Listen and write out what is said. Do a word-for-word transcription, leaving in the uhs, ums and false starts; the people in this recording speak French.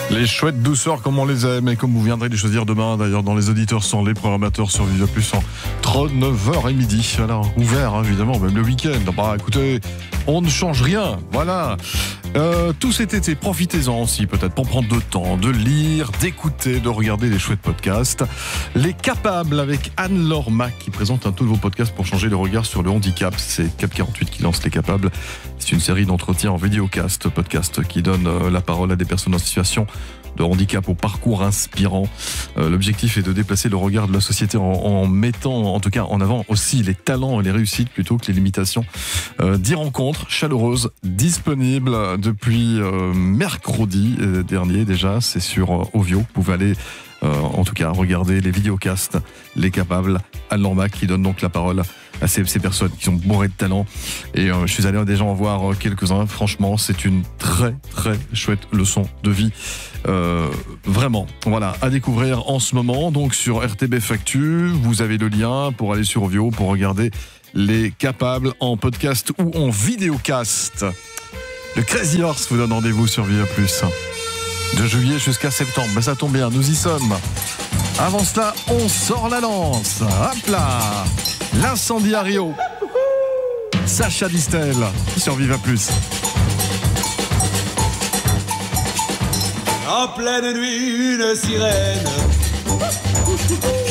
Les chouettes douceurs comme on les aime et comme vous viendrez les choisir demain d'ailleurs dans les auditeurs sont les programmateurs sur Viva Plus entre neuf heures et midi. Voilà, ouvert hein, évidemment, même le week-end. Bah écoutez, on ne change rien, voilà. Euh, tout cet été, profitez-en aussi peut-être pour prendre le temps de lire, d'écouter, de regarder les chouettes podcasts. Les Capables avec Anne-Laure Mac qui présente un tout nouveau podcast pour changer le regard sur le handicap. C'est Cap quarante-huit qui lance Les Capables. C'est une série d'entretiens en vidéocast, podcast qui donne euh, la parole à des personnes en situation de handicap au parcours inspirant. Euh, l'objectif est de déplacer le regard de la société en, en mettant, en tout cas en avant aussi les talents et les réussites plutôt que les limitations. Euh, dix rencontres chaleureuses disponibles depuis euh, mercredi dernier déjà. C'est sur euh, Ovio. Vous pouvez aller euh, en tout cas regarder les vidéocasts, Les Capables, Anne-Laure Mac qui donne donc la parole à ces, ces personnes qui sont bourrées de talent. Et euh, je suis allé déjà en voir quelques-uns. Franchement, c'est une très très chouette leçon de vie. Euh, vraiment, voilà, à découvrir en ce moment. Donc sur R T B F Actu, vous avez le lien pour aller sur Ovio pour regarder Les Capables en podcast ou en vidéocast. Le Crazy Horse vous donne rendez-vous sur Viva Plus. De juillet jusqu'à septembre. Ben, ça tombe bien, nous y sommes. Avant cela, on sort la lance. Hop là, l'incendie à Rio. Sacha Distel sur Viva Plus. En pleine nuit, une sirène